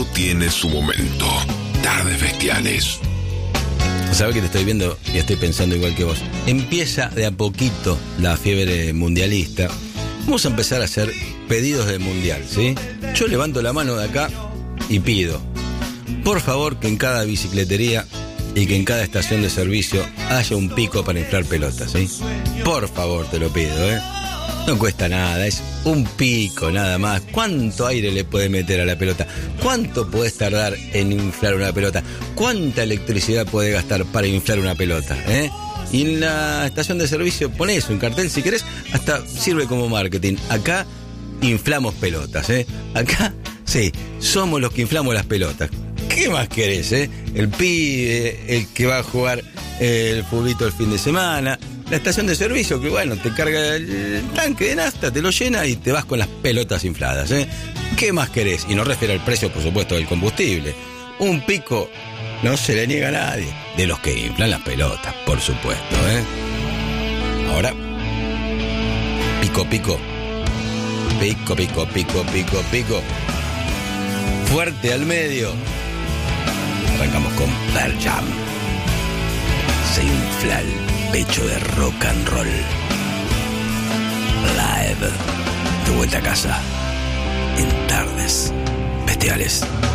Todo tiene su momento. Tardes Bestiales. Sabes que te estoy viendo y estoy pensando igual que vos. Empieza de a poquito la fiebre mundialista. Vamos a empezar a hacer pedidos del mundial, ¿sí? Yo levanto la mano de acá y pido, por favor, que en cada bicicletería y que en cada estación de servicio haya un pico para inflar pelotas, ¿sí? Por favor, te lo pido, ¿eh? No cuesta nada, es un pico nada más. ¿Cuánto aire le puede meter a la pelota? ¿Cuánto podés tardar en inflar una pelota? ¿Cuánta electricidad puede gastar para inflar una pelota? Y en la estación de servicio ponés un cartel si querés, hasta sirve como marketing. Acá inflamos pelotas, Acá, sí, somos los que inflamos las pelotas. ¿Qué más querés, El pibe, el que va a jugar el futbolito el fin de semana. La estación de servicio que, bueno, te carga el tanque de nafta, te lo llena y te vas con las pelotas infladas, ¿Qué más querés? Y no refiere al precio, por supuesto, del combustible. Un pico no se le niega a nadie. De los que inflan las pelotas, por supuesto, Ahora, pico, pico. Pico, pico, pico, pico, pico. Fuerte al medio. Arrancamos con Pearl Jam. Se infla el pecho de rock and roll. Live. De vuelta a casa. En Tardes Bestiales.